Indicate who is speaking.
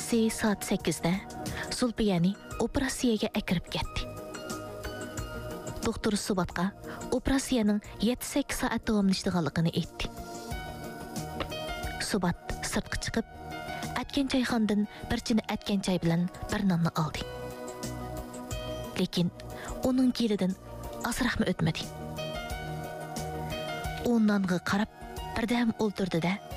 Speaker 1: kechasi soat 8da Zulfiyani operatsiyaga akirib ketdi. Doktor Subatqa operatsiyaning 7-8 soat davomlashganligini aytdi. Subat sirtqa chiqib, atgan choyxonadan bir chini atgan choy bilan bir nonni oldi. Lekin uning kelidan asrahmi o'tmadi. U nonga qarab birdam o'ltirdi-da,